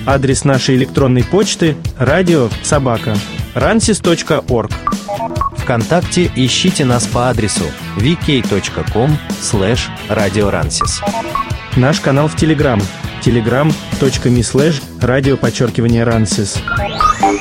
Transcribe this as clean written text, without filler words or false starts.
Адрес нашей электронной почты radio@ransis.org. ВКонтакте ищите нас по адресу vk.com/radioransis. Наш канал в Телеграм telegram.me/radio_Ransis.